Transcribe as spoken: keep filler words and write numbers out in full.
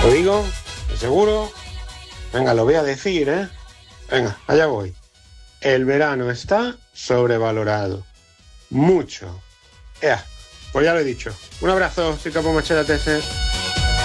Lo digo, ¿de seguro? Venga, lo voy a decir, ¿eh? Venga, allá voy. El verano está sobrevalorado. Mucho. Ea, pues ya lo he dicho. Un abrazo, soy Capo Machete T S.